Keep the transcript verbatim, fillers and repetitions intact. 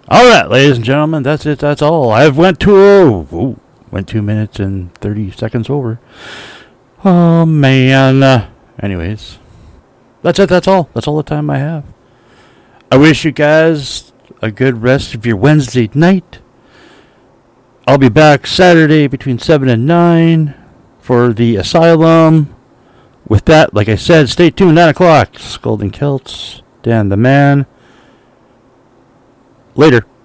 All right, ladies and gentlemen, that's it. That's all. I've went to oh, ooh, went two minutes and thirty seconds over. Oh man. Uh, anyways, that's it. That's all. That's all the time I have. I wish you guys a good rest of your Wednesday night. I'll be back Saturday between seven and nine for the Asylum. With that, like I said, stay tuned. nine o'clock. Scolding Celts. Dan the Man. Later.